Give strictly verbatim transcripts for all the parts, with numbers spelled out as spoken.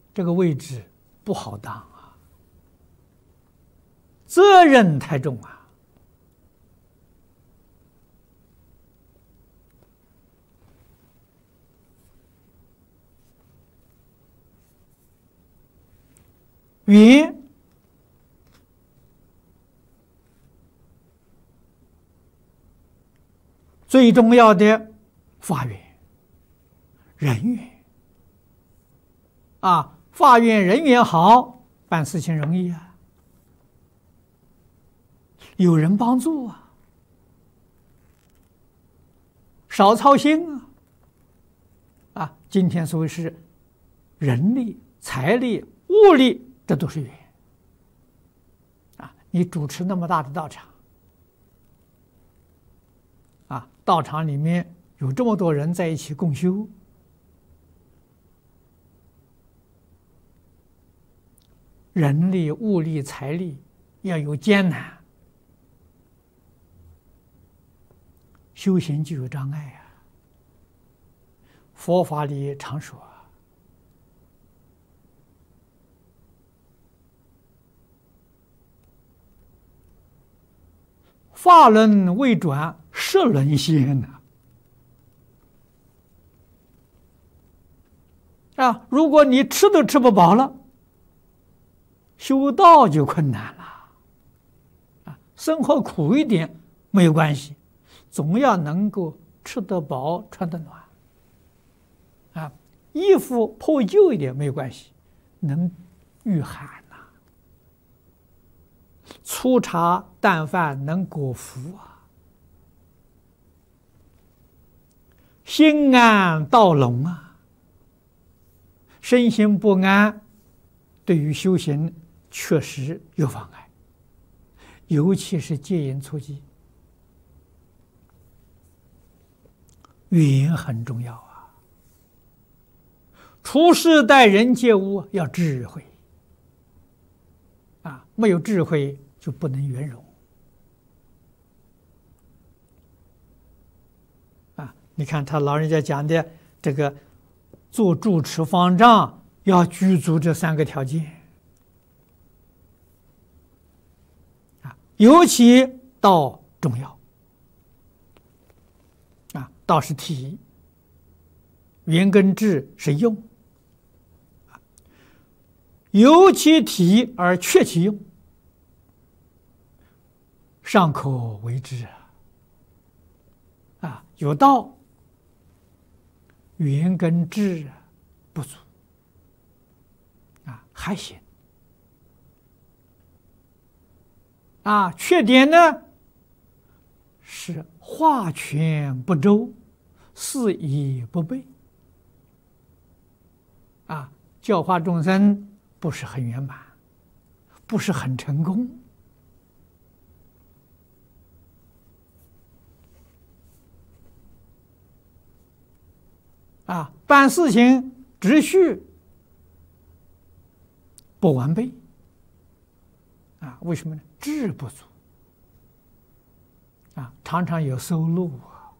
这个位置不好当啊，责任太重啊。云最重要的法缘、人缘啊，法缘人缘好，办事情容易啊，有人帮助啊，少操心啊。啊，今天所谓是人力、财力、物力。这都是缘啊！你主持那么大的道场啊，道场里面有这么多人在一起共修，人力、物力、财力要有艰难，修行就有障碍啊。佛法里常说。法轮未转，十轮仙呐！啊，如果你吃都吃不饱了，修道就困难了。啊，生活苦一点没有关系，总要能够吃得饱、穿得暖。啊，衣服破旧一点没有关系，能御寒。粗茶淡饭能果腹啊，心安道隆啊，身心不安，对于修行确实有妨碍，尤其是戒淫粗忌，缘很重要啊。处事待人接物要智慧啊，没有智慧就不能圆融啊！你看他老人家讲的这个做住持方丈要具足这三个条件啊，尤其道重要啊，道是体，缘跟智是用，由其体而却其用。上可为之啊！啊，有道，缘跟智不足啊，还行啊。缺点呢是化权不周，事宜不备啊，教化众生不是很圆满，不是很成功。啊，办事情秩序不完备啊？为什么呢？智不足啊，常常有收漏啊，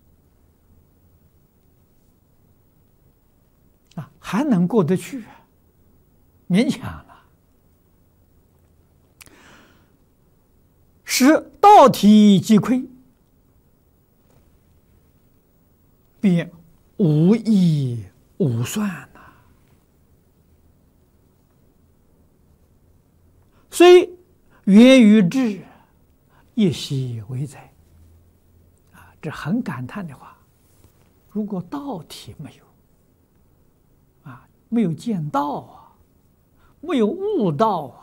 啊，还能过得去，勉强了。使道体既亏，便无益无算呐、啊，虽源于智，一息为哉。啊，这很感叹的话。如果道体没有，啊，没有见道啊，没有悟道啊。